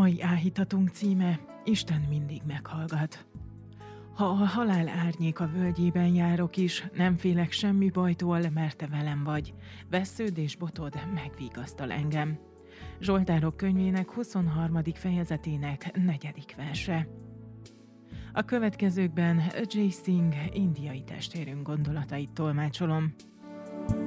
Mai áhítatunk címe: Isten mindig meghallgat. Ha a halál árnyéka völgyében járok is, nem félek semmi bajtól, mert te velem vagy. Vessződ és botod megvigasztal engem. Zsoltárok könyvének 23. fejezetének 4. verse. A következőkben Jai Singh indiai testvérünk gondolatait tolmácsolom.